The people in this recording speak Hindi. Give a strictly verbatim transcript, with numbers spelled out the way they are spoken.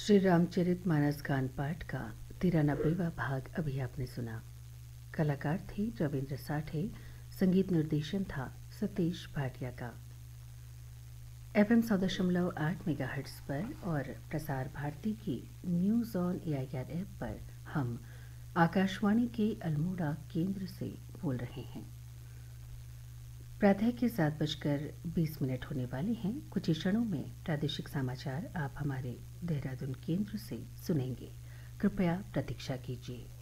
श्री रामचरित मानस गान पाठ का तिरानबेवा भाग अभी आपने सुना। कलाकार थे रविंद्र साठे, संगीत निर्देशन था सतीश भाटिया का। एफएम सौ दशमलव आठ मेगाहर्ट्ज पर और प्रसार भारती की न्यूज़ ऑन एआईआर ऐप पर हम आकाशवाणी के अल्मोड़ा केंद्र से बोल रहे हैं। प्रातः के सात बजकर बीस मिनट होने वाले हैं। कुछ ही क्षणों में प्रादेशिक समाचार आप हमारे देहरादून केंद्र से सुनेंगे। कृपया प्रतीक्षा कीजिए।